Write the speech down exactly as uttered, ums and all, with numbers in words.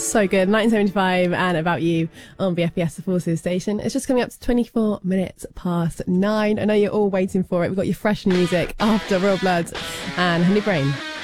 So good. nineteen seventy-five and About You on B F B S, the Forces station. It's just coming up to twenty-four minutes past nine. I know you're all waiting for it. We've got your fresh music after Royal Blood and Honey Brain.